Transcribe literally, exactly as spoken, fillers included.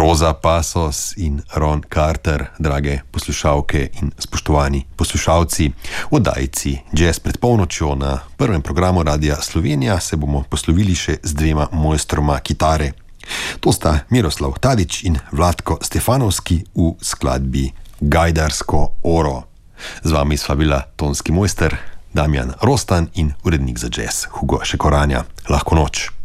Rosa Pasos in Ron Carter, drage poslušalke in spoštovani poslušalci. V oddajici Jazz pred polnočjo na prvem programu Radia Slovenija se bomo poslovili še z dvema mojstroma kitare. To sta Miroslav Tadić in Vlatko Stefanovski v skladbi Gajdarsko oro. Z vami sva bila tonski mojster Damjan Rostan in urednik za jazz Hugo Šekoranja. Lahko noč.